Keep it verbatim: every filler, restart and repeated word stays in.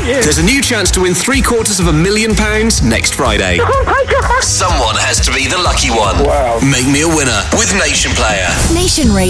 aren't you? There's a new chance to win three quarters of a million pounds next Friday. Oh my God. Someone has to be the lucky one. Wow. Make me a winner with Nation Player. Nation Radio.